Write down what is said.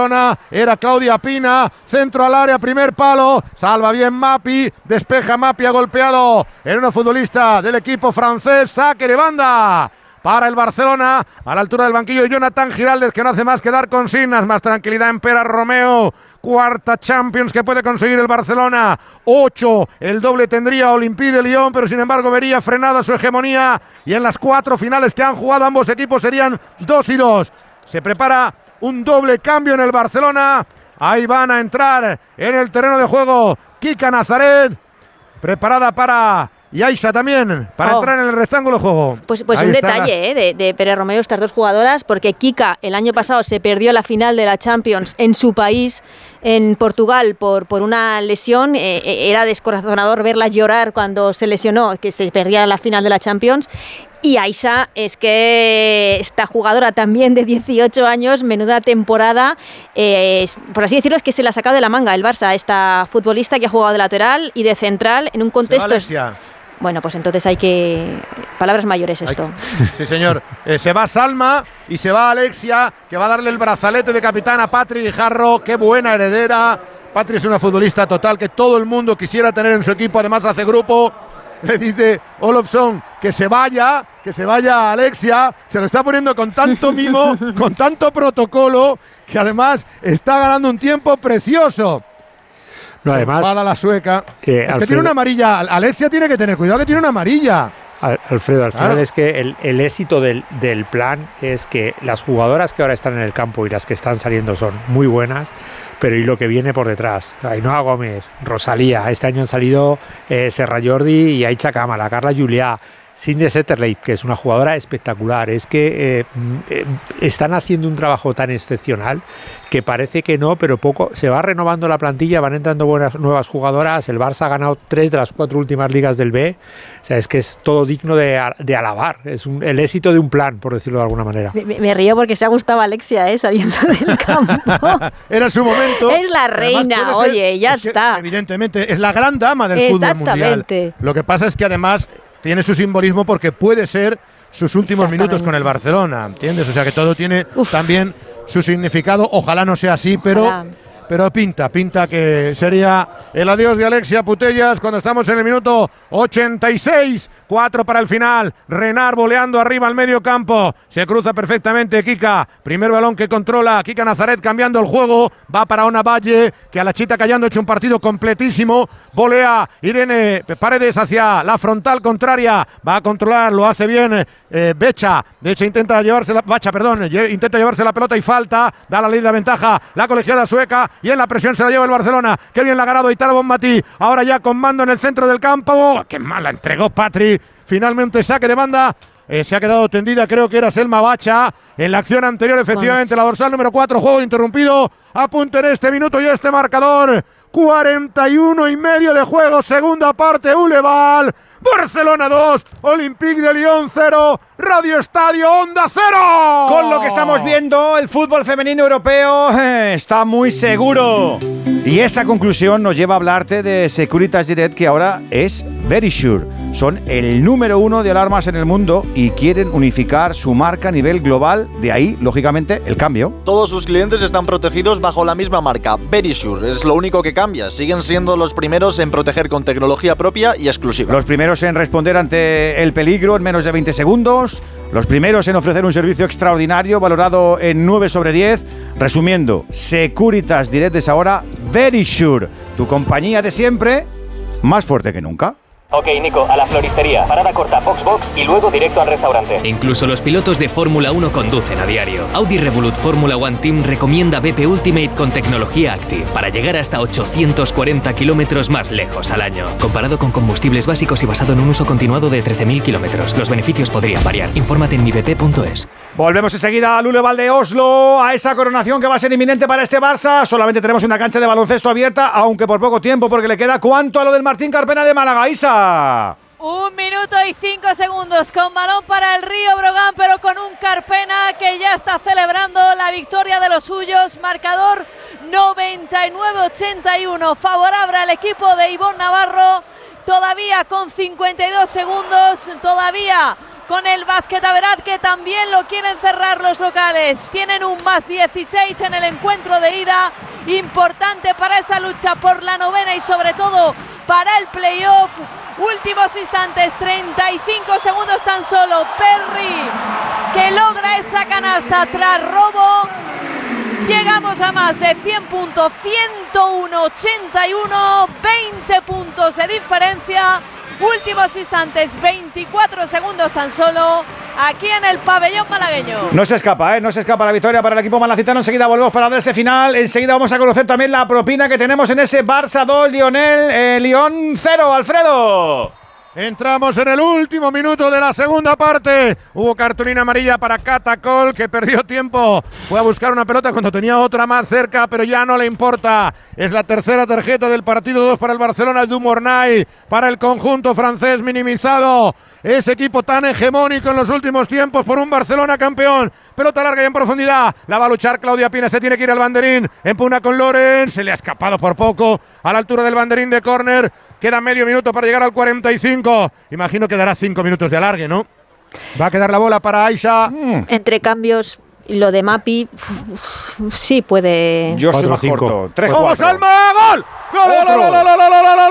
Barcelona era Claudia Pina, centro al área, primer palo, salva bien Mapi, despeja Mapi, ha golpeado en una futbolista del equipo francés, saque de banda para el Barcelona, a la altura del banquillo de Jonathan Giraldez, que no hace más que dar consignas, más tranquilidad en Pera Romeo. Cuarta Champions que puede conseguir el Barcelona, 8, el doble tendría Olympique de Lyon, pero sin embargo vería frenada su hegemonía, y en las 4 finales que han jugado ambos equipos serían 2-2. Se prepara un doble cambio en el Barcelona, ahí van a entrar en el terreno de juego Kika Nazaret, preparada para... Y Aisha también, para entrar en el rectángulo de juego. Pues un detalle de Pere Romeo, estas dos jugadoras, porque Kika el año pasado se perdió la final de la Champions en su país, en Portugal, por una lesión. Era descorazonador verla llorar cuando se lesionó, que se perdía la final de la Champions. Y Aisha es que esta jugadora también de 18 años, menuda temporada, por así decirlo, es que se la ha sacado de la manga el Barça, esta futbolista que ha jugado de lateral y de central en un contexto... Bueno, pues entonces hay que... Palabras mayores esto. Sí, señor. Se va Salma y se va Alexia, que va a darle el brazalete de capitán a Patri Guijarro. ¡Qué buena heredera! Patri es una futbolista total que todo el mundo quisiera tener en su equipo. Además hace grupo. Le dice Olofsson que se vaya Alexia. Se lo está poniendo con tanto mimo, con tanto protocolo, que además está ganando un tiempo precioso. No, además, la sueca. Es Alfredo, que tiene una amarilla. Alexia tiene que tener cuidado, que tiene una amarilla. Alfredo, es que el éxito del plan es que las jugadoras que ahora están en el campo y las que están saliendo son muy buenas, pero y lo que viene por detrás. Ainhoa Gómez, Rosalía, este año han salido Serra Jordi y Aicha Kamala, Carla Juliá, Cindy Zetterleit, que es una jugadora espectacular. Es que están haciendo un trabajo tan excepcional que parece que no, pero poco se va renovando la plantilla, van entrando buenas nuevas jugadoras. El Barça ha ganado 3 de las 4 últimas ligas del B. O sea, es que es todo digno de alabar. Es el éxito de un plan, por decirlo de alguna manera. Me río porque se ha gustado Alexia, saliendo del campo. Era su momento. Es la reina, oye, ya está. Evidentemente, es la gran dama del fútbol mundial. Lo que pasa es que además tiene su simbolismo porque puede ser sus últimos minutos con el Barcelona, ¿entiendes? O sea que todo tiene también su significado. Ojalá no sea así, pero pinta que sería el adiós de Alexia Putellas cuando estamos en el minuto 86. 4 para el final. Renard voleando arriba al medio campo. Se cruza perfectamente Kika. Primer balón que controla Kika Nazaret, cambiando el juego. Va para Ona Valle, que a la Chita Callando ha hecho un partido completísimo. Volea Irene Paredes hacia la frontal contraria. Va a controlar, lo hace bien Becha. Intenta llevarse la pelota y falta. Da la ley de la ventaja la colegiada sueca. Y en la presión se la lleva el Barcelona. Qué bien la ha ganado Aitana Bonmatí. Ahora ya con mando en el centro del campo. Qué mal la entregó Patri. Finalmente saque de banda. Se ha quedado tendida, creo que era Selma Bacha. En la acción anterior, efectivamente, la dorsal número 4. Juego interrumpido. A punto en este minuto y este marcador. 41 y medio de juego. Segunda parte, Uleval. Barcelona 2, Olympique de Lyon 0, Radio Estadio Onda 0. Con lo que estamos viendo, el fútbol femenino europeo está muy seguro. Y esa conclusión nos lleva a hablarte de Securitas Direct, que ahora es Verisure. Son el número 1 de alarmas en el mundo y quieren unificar su marca a nivel global. De ahí, lógicamente, el cambio. Todos sus clientes están protegidos bajo la misma marca, Verisure. Es lo único que cambia. Siguen siendo los primeros en proteger con tecnología propia y exclusiva. Los primeros en responder ante el peligro en menos de 20 segundos. Los primeros en ofrecer un servicio extraordinario valorado en 9 sobre 10. Resumiendo, Securitas Direct es ahora Verisure. Tu compañía de siempre, más fuerte que nunca. Ok, Nico, a la floristería. Parada corta, Box y luego directo al restaurante. Incluso los pilotos de Fórmula 1 conducen a diario. Audi Revolut Fórmula One Team recomienda BP Ultimate con tecnología Active para llegar hasta 840 kilómetros más lejos al año. Comparado con combustibles básicos y basado en un uso continuado de 13.000 kilómetros. Los beneficios podrían variar. Infórmate en mibp.es. Volvemos enseguida al Uleval de Oslo, a esa coronación que va a ser inminente para este Barça. Solamente tenemos una cancha de baloncesto abierta, aunque por poco tiempo, porque le queda ¿cuánto a lo del Martín Carpena de Málaga, Isa? 1 minuto y 5 segundos con balón para el Río Brogan, pero con un Carpena que ya está celebrando la victoria de los suyos. Marcador 99-81, favorable al equipo de Ivonne Navarro. Todavía con 52 segundos, todavía con el Basket Averad, que también lo quieren cerrar los locales. Tienen un más 16 en el encuentro de ida, importante para esa lucha por la novena y sobre todo para el playoff. Últimos instantes, 35 segundos tan solo. Perry, que logra esa canasta tras robo. Llegamos a más de 100 puntos, 101-81, 20 puntos de diferencia. Últimos instantes, 24 segundos tan solo, aquí en el pabellón malagueño. No se escapa, no se escapa la victoria para el equipo malacitano. Enseguida volvemos para dar ese final. Enseguida vamos a conocer también la propina que tenemos en ese Barça 2, Lyon 0, Alfredo. Entramos en el último minuto de la segunda parte. Hubo cartulina amarilla para Catacol, que perdió tiempo. Fue a buscar una pelota cuando tenía otra más cerca, pero ya no le importa. Es la tercera tarjeta del partido, 2 para el Barcelona, du Mornay, para el conjunto francés minimizado. Ese equipo tan hegemónico en los últimos tiempos por un Barcelona campeón. Pelota larga y en profundidad. La va a luchar Claudia Pina, se tiene que ir al banderín. Empuna con Loren, se le ha escapado por poco a la altura del banderín de córner. Queda medio minuto para llegar al 45. Imagino que dará 5 minutos de alargue, ¿no? Va a quedar la bola para Aisha. Entre cambios, lo de Mapi sí puede. Yo soy más corto. 3-4. ¡Vamos, Salma! ¡Gol! ¡Gol!